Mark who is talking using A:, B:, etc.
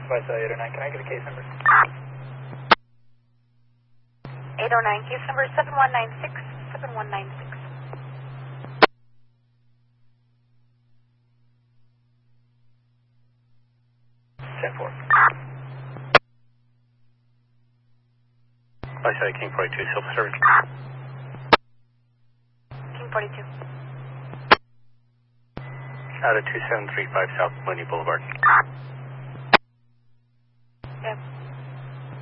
A: by 809, can I get a case number?
B: 809, case number 7196, 7196.
A: 10-4.
C: I say King 42, Silver Service.
B: King 42.
C: Out of 2735 South Mooney Boulevard.